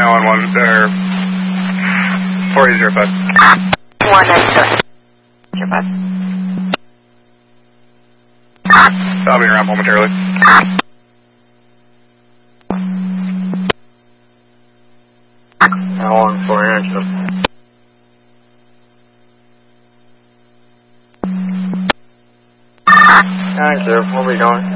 911, there. 4805. 190. Stopping around momentarily. How long for answer? Thank you. We'll be going.